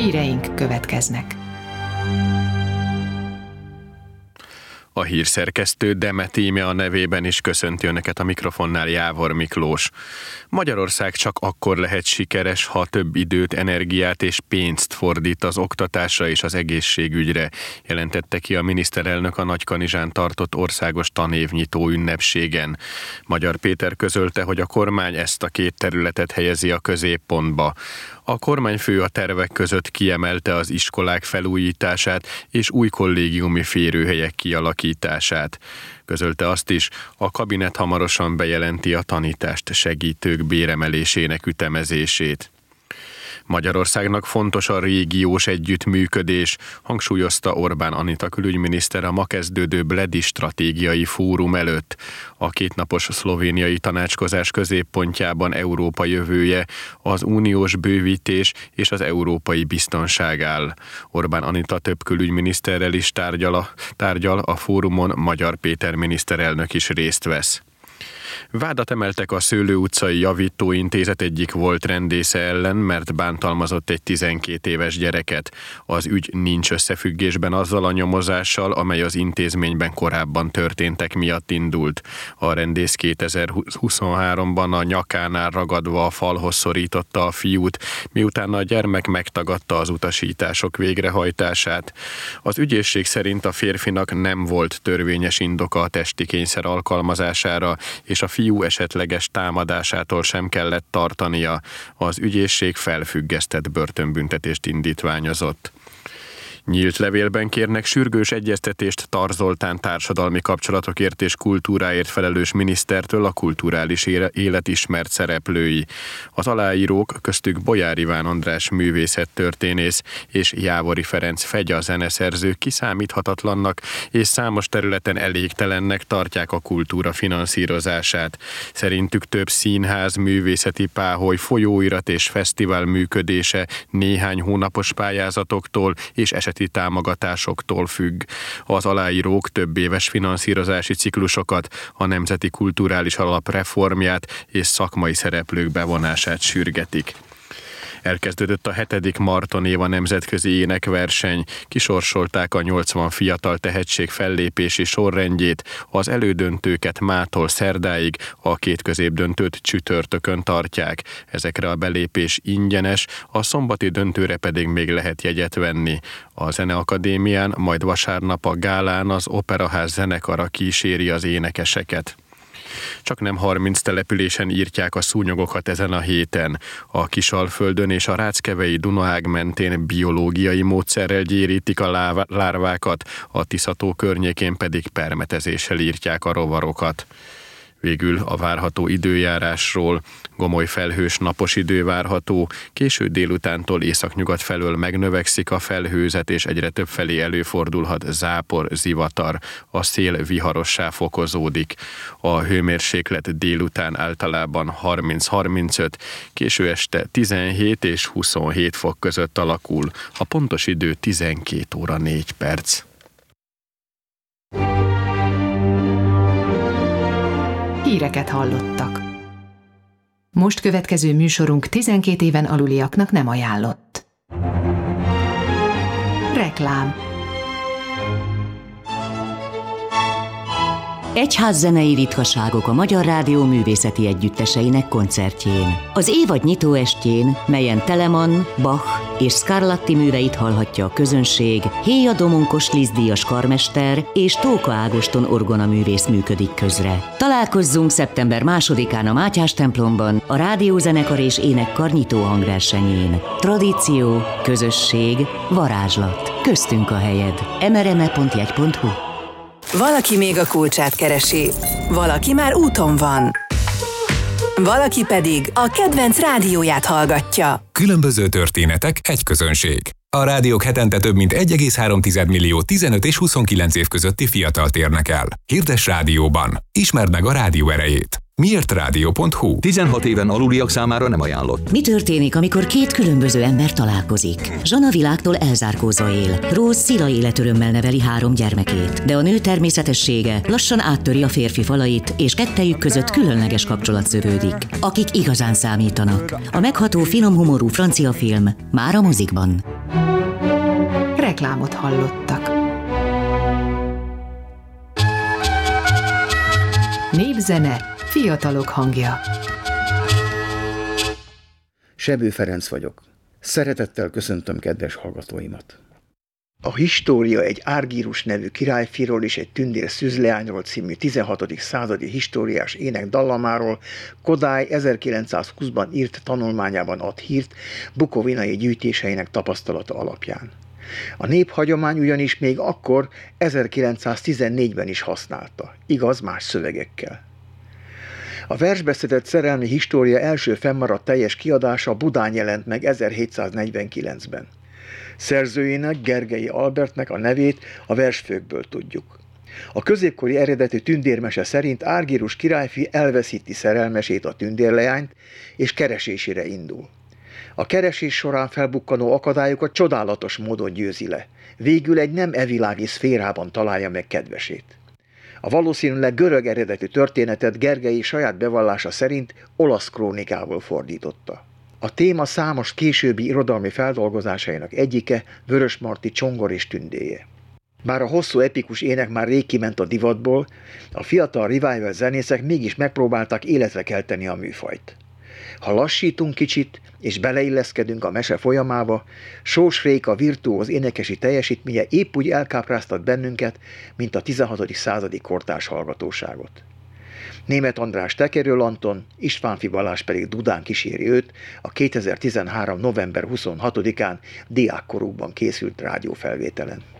Híreink következnek. A hírszerkesztő Demet Íme a nevében is köszönti önöket, a mikrofonnál Jávor Miklós. Magyarország csak akkor lehet sikeres, ha több időt, energiát és pénzt fordít az oktatásra és az egészségügyre, jelentette ki a miniszterelnök a Nagykanizsán tartott országos tanévnyitó ünnepségen. Magyar Péter közölte, hogy a kormány ezt a két területet helyezi a középpontba. A kormányfő a tervek között kiemelte az iskolák felújítását és új kollégiumi férőhelyek kialakítását. Közölte azt is, a kabinet hamarosan bejelenti a tanítást segítők béremelésének ütemezését. Magyarországnak fontos a régiós együttműködés, hangsúlyozta Orbán Anita külügyminiszter a ma kezdődő Bledi stratégiai fórum előtt. A kétnapos szlovéniai tanácskozás középpontjában Európa jövője, az uniós bővítés és az európai biztonság áll. Orbán Anita több külügyminiszterrel is tárgyal, a fórumon Magyar Péter miniszterelnök is részt vesz. Vádat emeltek a Szőlő utcai javítóintézet egyik volt rendésze ellen, mert bántalmazott egy 12 éves gyereket. Az ügy nincs összefüggésben azzal a nyomozással, amely az intézményben korábban történtek miatt indult. A rendész 2023-ban a nyakánál ragadva a falhoz szorította a fiút, miután a gyermek megtagadta az utasítások végrehajtását. Az ügyészség szerint a férfinak nem volt törvényes indoka a testi kényszer alkalmazására, és a fiú esetleges támadásától sem kellett tartania. Az ügyészség felfüggesztett börtönbüntetést indítványozott. Nyílt levélben kérnek sürgős egyeztetést Tar Zoltán társadalmi kapcsolatokért és kultúráért felelős minisztertől a kulturális élet ismert szereplői. Az aláírók köztük Bolyár Iván András művészettörténész és Jávori Ferenc Fegya zeneszerző kiszámíthatatlannak és számos területen elégtelennek tartják a kultúra finanszírozását. Szerintük több színház, művészeti páholy, folyóirat és fesztivál működése néhány hónapos pályázatoktól és eseti támogatásoktól függ. Az aláírók több éves finanszírozási ciklusokat, a Nemzeti Kulturális Alap reformját és szakmai szereplők bevonását sürgetik. Elkezdődött a 7. Marton Éva nemzetközi énekverseny. Kisorsolták a 80 fiatal tehetség fellépési sorrendjét, az elődöntőket mától szerdáig, a 2 középdöntőt csütörtökön tartják. Ezekre a belépés ingyenes, a szombati döntőre pedig még lehet jegyet venni. A Zeneakadémián, majd vasárnap a gálán az Operaház zenekara kíséri az énekeseket. Csak nem 30 településen írtják a szúnyogokat ezen a héten. A Kisalföldön és a Ráckevei Dunaág mentén biológiai módszerrel gyérítik a lárvákat, a Tisza-tó környékén pedig permetezéssel írtják a rovarokat. Végül a várható időjárásról. Gomoly felhős napos idő várható, késő délutántól északnyugat felől megnövekszik a felhőzet, és egyre több felé előfordulhat zápor, zivatar, a szél viharossá fokozódik. A hőmérséklet délután általában 30-35, késő este 17 és 27 fok között alakul. A pontos idő 12 óra 4 perc. Híreket hallottak. Most következő műsorunk 12 éven aluliaknak nem ajánlott. Reklám. Egyházzenei ritkaságok a Magyar Rádió művészeti együtteseinek koncertjén. Az évad nyitóestjén, melyen Telemann, Bach és Scarlatti műveit hallhatja a közönség, Héja Domonkos Liszt-díjas karmester és Tóka Ágoston orgonaművész működik közre. Találkozzunk szeptember 2-án a Mátyás templomban a rádiózenekar és énekkar nyitó hangversenyén. Tradíció, közösség, varázslat. Köztünk a helyed. mrme.jegy.hu. Valaki még a kulcsát keresi, valaki már úton van, valaki pedig a kedvenc rádióját hallgatja. Különböző történetek, egy közönség. A rádiók hetente több mint 1,3 millió 15 és 29 év közötti fiatalt érnek el. Hirdess rádióban. Ismerd meg a rádió erejét. Miértrádió.hu. 16 éven aluliak számára nem ajánlott. Mi történik, amikor két különböző ember találkozik? Zsana világtól elzárkózva él. Rose szila életörömmel neveli 3 gyermekét, de a nő természetessége lassan áttöri a férfi falait, és kettejük között különleges kapcsolat szövődik. Akik igazán számítanak. A megható, finom humorú francia film már a mozikban. reklámot hallottak. Népzene, fiatalok hangja. Sebő Ferenc vagyok. Szeretettel köszöntöm kedves hallgatóimat. A História egy árgírus nevű királyfiról és egy tündér szűzleányról című 16. századi históriás ének dallamáról Kodály 1920-ban írt tanulmányában ad hírt bukovinai gyűjtéseinek tapasztalata alapján. A néphagyomány ugyanis még akkor 1914-ben is használta, igaz más szövegekkel. A versbeszedett szerelmi história első fennmaradt teljes kiadása Budán jelent meg 1749-ben. Szerzőjének, Gergelyi Albertnek a nevét a versfőkből tudjuk. A középkori eredetű tündérmese szerint árgírus királyfi elveszíti szerelmesét, a tündérleányt, és keresésére indul. A keresés során felbukkanó akadályokat csodálatos módon győzi le. Végül egy nem evilági szférában találja meg kedvesét. A valószínűleg görög eredetű történetet Gergelyi saját bevallása szerint olasz krónikából fordította. A téma számos későbbi irodalmi feldolgozásainak egyike Vörösmarty Csongor és tündéje. Bár a hosszú epikus ének már rég kiment a divatból, a fiatal revival zenészek mégis megpróbálták életre kelteni a műfajt. Ha lassítunk kicsit, és beleilleszkedünk a mese folyamába, Sós Réka virtuóz énekesi teljesítménye épp úgy elkápráztat bennünket, mint a 16. századi kortárs hallgatóságot. Németh András tekerő Anton, Istvánffy Balázs pedig dudán kíséri őt a 2013. november 26-án diákkorúkban készült rádiófelvételen.